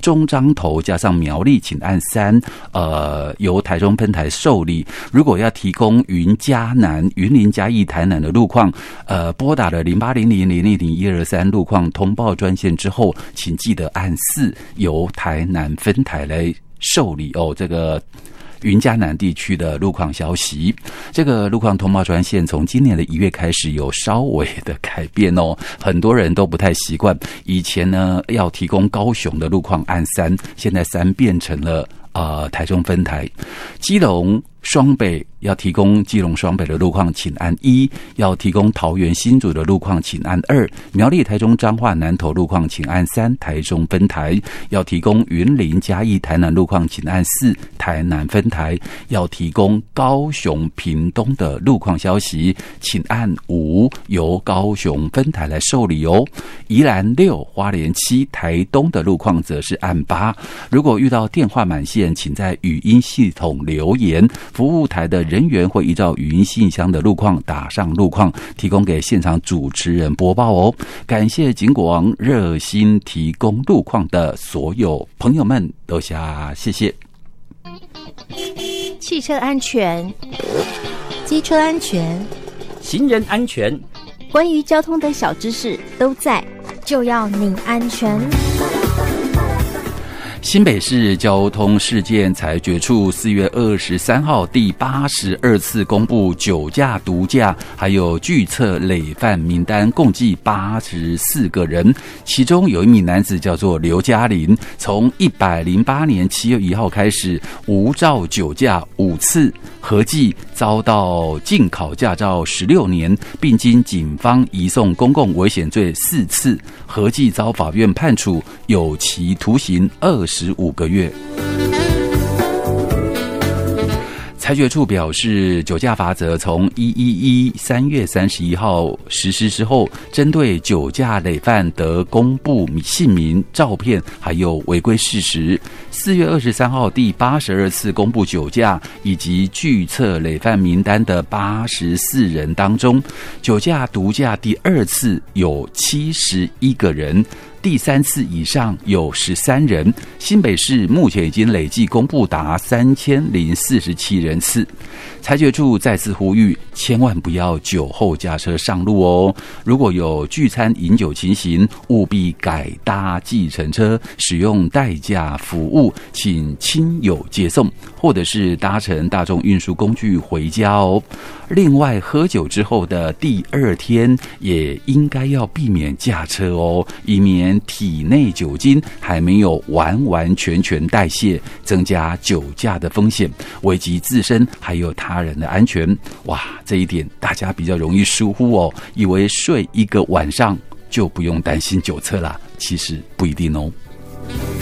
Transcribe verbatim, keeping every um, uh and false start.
中彰投加上苗栗，请按三，呃，由台中分台受理。如果要提供云嘉南、云林嘉义、台南的路况，呃，拨打了零八零零零零零一二三路况通报专线之后，请记得按四，由台南分台来受理哦。这个云嘉南地区的路况消息，这个路况通报专线从今年的一月开始有稍微的改变哦，很多人都不太习惯。以前呢，要提供高雄的路况按三，现在三变成了呃台中分台，基隆、双北要提供基隆双北的路况，请按一；要提供桃园新竹的路况，请按二；苗栗、台中、彰化、南投路况，请按三，台中分台；要提供云林、嘉义、台南路况，请按四，台南分台；要提供高雄、屏东的路况消息，请按五，由高雄分台来受理哦。宜兰六、花莲七、台东的路况则是按八。如果遇到电话满线，请在语音系统留言，服务台的人员会依照语音信箱的路况打上路况，提供给现场主持人播报哦。感谢警国王热心提供路况的所有朋友们，多下谢谢。 汽车安全、机车安全、 行人安全， 关于交通的小知识都在，就要你安全。 新北市交通事件裁决处四月二十三号第八十二次公布酒驾、毒驾还有拒测累犯名单，共计八十四个人。其中有一名男子叫做刘嘉玲，从一百零八年七月一号开始无照酒驾五次，合计遭到禁考驾照十六年，并经警方移送公共危险罪四次，合计遭法院判处有期徒刑二十五个月。裁决处表示，酒驾罚则从一一一三月三十一号实施之后，针对酒驾累犯得公布姓名、照片还有违规事实。四月二十三号第八十二次公布酒驾以及拒测累犯名单的八十四人当中，酒驾、毒驾第二次有七十一个人，第三次以上有十三人。新北市目前已经累计公布达三千零四十七人次。裁决处再次呼吁，千万不要酒后驾车上路哦。如果有聚餐饮酒情形，务必改搭计程车，使用代驾服务，请亲友接送，或者是搭乘大众运输工具回家哦。另外，喝酒之后的第二天也应该要避免驾车哦，以免体内酒精还没有完完全全代谢，增加酒驾的风险，危及自身还有他人的安全。哇，这一点大家比较容易疏忽哦，以为睡一个晚上就不用担心酒测啦，其实不一定哦。